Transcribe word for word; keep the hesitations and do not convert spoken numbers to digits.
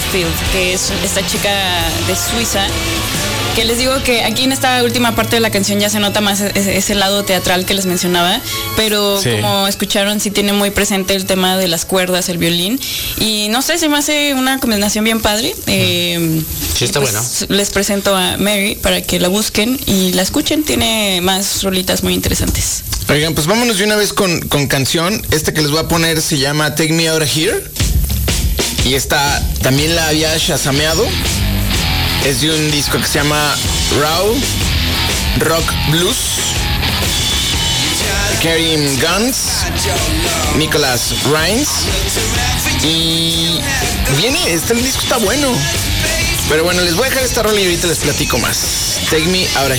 Mansfield, que es esta chica de Suiza, que les digo que aquí en esta última parte de la canción ya se nota más ese, ese lado teatral que les mencionaba, pero sí, como escucharon, sí tiene muy presente el tema de las cuerdas, el violín, y no sé, se me hace una combinación bien padre. Eh, sí, está pues, bueno. Les presento a Mary para que la busquen y la escuchen, tiene más rolitas muy interesantes. Oigan, pues vámonos de una vez con, con canción. Esta que les voy a poner se llama Take Me Out of Here, y esta también la había shazameado. Es de un disco que se llama Raw Rock Blues, Karim Guns, Nicholas Rines. Y viene, este el disco está bueno. Pero bueno, les voy a dejar esta rola y ahorita les platico más. Take Me Out of